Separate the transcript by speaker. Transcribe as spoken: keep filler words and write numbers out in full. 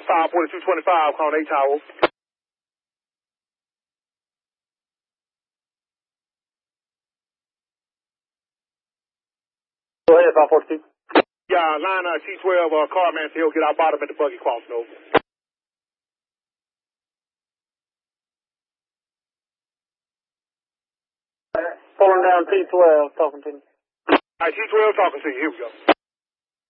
Speaker 1: five forty-two twenty-five, calling eight Tower.
Speaker 2: Go ahead, five forty-two.
Speaker 1: Yeah, line uh, T twelve, uh, car man, he'll get our bottom at the buggy crossing over.
Speaker 2: Pulling down T twelve, talking to me.
Speaker 1: All right, T twelve talking to you. Here we go.